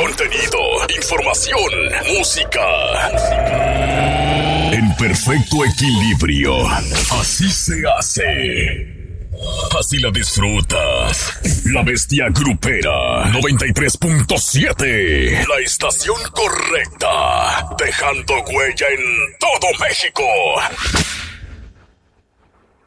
contenido, información, música. En perfecto equilibrio. Así se hace. Así la disfrutas. La Bestia Grupera 93.7. La estación correcta. Dejando huella en todo México.